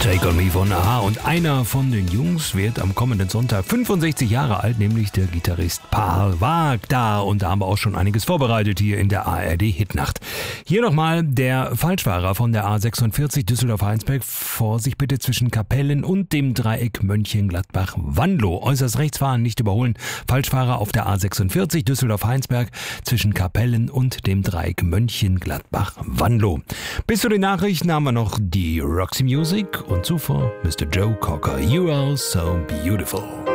Take on Me von A.H. und einer von den Jungs wird am kommenden Sonntag 65 Jahre alt, nämlich der Gitarrist Paul Wagda. Und da haben wir auch schon einiges vorbereitet hier in der ARD-Hitnacht. Hier nochmal der Falschfahrer von der A46 Düsseldorf-Heinsberg. Vorsicht bitte zwischen Kapellen und dem Dreieck Mönchengladbach-Wanlo. Äußerst rechts fahren, nicht überholen. Falschfahrer auf der A46 Düsseldorf-Heinsberg zwischen Kapellen und dem Dreieck Mönchengladbach-Wanlo. Bis zu den Nachrichten haben wir noch die Roxy Music und zuvor Mr. Joe Cocker. You are so beautiful.